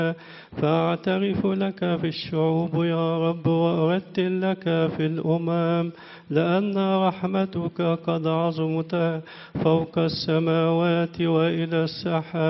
فأعترف لك في الشعوب يا رب، وأرتل لك في الأمم، لأن رحمتك قد عظمت فوق السماوات وإلى السحاب.